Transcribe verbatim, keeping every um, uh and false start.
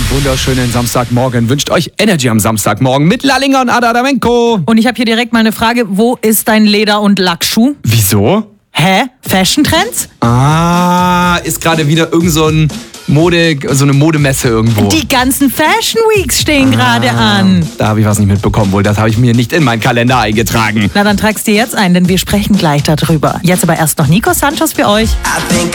wunderschönen Samstagmorgen wünscht euch Energy am Samstagmorgen mit Lallinger und Ada Adamenko. Und ich habe hier direkt mal eine Frage. Wo ist dein Leder- und Lackschuh? Wieso? Hä? Fashion-Trends? Ah, ist gerade wieder irgend so ein Mode, so eine Modemesse irgendwo. Die ganzen Fashion Weeks stehen gerade an. Da habe ich was nicht mitbekommen, wohl. Das habe ich mir nicht in meinen Kalender eingetragen. Na, dann trag's dir jetzt ein, denn wir sprechen gleich darüber. Jetzt aber erst noch Nico Santos für euch. I think